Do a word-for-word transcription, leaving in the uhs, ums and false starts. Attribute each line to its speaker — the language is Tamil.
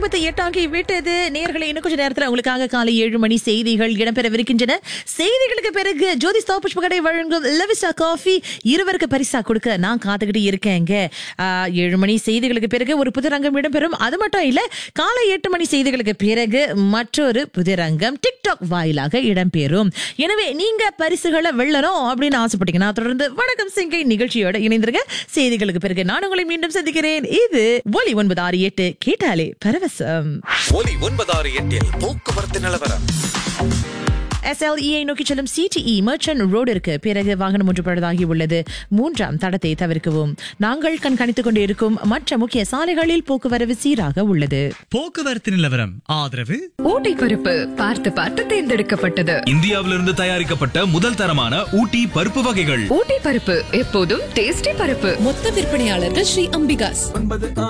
Speaker 1: ஐம்பத்தி எட்டு ஆகி விட்டது. நேயர்களே, இன்னும் கொஞ்ச நேரத்துல உங்களுக்காக காலை ஏழு மணி செய்திகள் இடம்பெறவிருக்கின்றன. செய்திகளுக்கு பிறகு ஜோதி ஸ்டாப் புஷ்பகடை வழங்கும் லெவிஸ்டா காஃபி இருவருக்கு பரிசா கொடுக்க நான் காத்துக்கிட்டு இருக்கேங்க. ஆஹ், ஏழு மணி செய்திகளுக்கு பிறகு ஒரு புதிரங்கம் இடம்பெறும். அது மட்டும் இல்ல, காலை எட்டு மணி செய்திகளுக்கு பிறகு மற்றொரு புதிரங்கம் டிக்டாக் வாயிலாக இடம்பெறும். எனவே நீங்க பரிசுகளை வெல்லணும் அப்படின்னு ஆசைப்பட்டீங்கன்னா தொடர்ந்து வணக்கம் சிங்கை நிகழ்ச்சியோட இணைந்திருங்க. செய்திகளுக்கு பிறகு நான் உங்களை மீண்டும் சந்திக்கிறேன். இது ஒலி ஒன்பது ஆறு எட்டு, கேட்டாலே பரவசம்.
Speaker 2: ஒலி ஒன்பது ஆறு எட்டில் போக்குவரத்து நிலவரம்.
Speaker 1: எஸ் எல் இ நோக்கி செல்லும் சி டி இ மர்ச்சன்ட் ரோடிற்கு பிறகு வாகனம் ஒன்று பழுதாகி உள்ளது. மூன்றாம் தடத்தை தவிர்க்கவும். நாங்கள் கண்காணித்துக் கொண்டிருக்கும் மற்ற முக்கிய சாலைகளில் போக்குவரவு சீராக உள்ளது.
Speaker 3: போக்குவரத்து நிலவரம் ஆதரவு
Speaker 4: ஊட்டி பருப்பு பார்த்து பார்த்து தேர்ந்தெடுக்கப்பட்டது.
Speaker 5: இந்தியாவிலிருந்து தயாரிக்கப்பட்ட முதல் தரமான ஊட்டி பருப்பு வகைகள்.
Speaker 4: ஊட்டி பருப்பு எப்போதும் டேஸ்டி பருப்பு.
Speaker 6: மொத்த விற்பனையாளர்கள் ஸ்ரீ அம்பிகாஸ்.